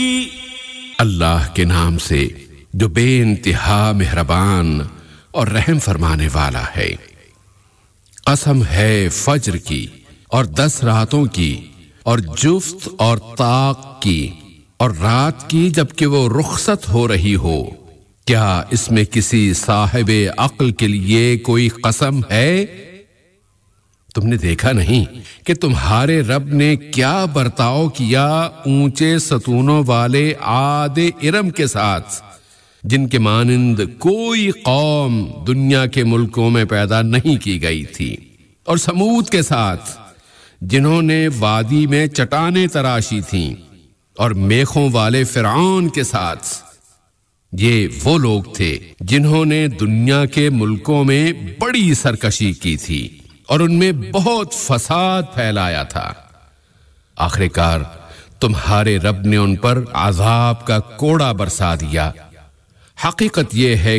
اللہ کے نام سے جو بے انتہا مہربان اور رحم فرمانے والا ہے۔ قسم ہے فجر کی اور 10 راتوں کی اور جفت اور طاق کی اور رات کی جبکہ وہ رخصت ہو رہی ہو، کیا اس میں کسی صاحب عقل کے لیے کوئی قسم ہے؟ تم نے دیکھا نہیں کہ تمہارے رب نے کیا برتاؤ کیا اونچے ستونوں والے عاد ارم کے ساتھ، جن کے مانند کوئی قوم دنیا کے ملکوں میں پیدا نہیں کی گئی تھی، اور سمود کے ساتھ جنہوں نے وادی میں چٹانیں تراشی تھیں، اور میخوں والے فرعون کے ساتھ۔ یہ وہ لوگ تھے جنہوں نے دنیا کے ملکوں میں بڑی سرکشی کی تھی اور ان میں بہت فساد پھیلایا تھا۔ آخر کار تمہارے رب نے ان پر عذاب کا کوڑا برسا دیا۔ حقیقت یہ ہے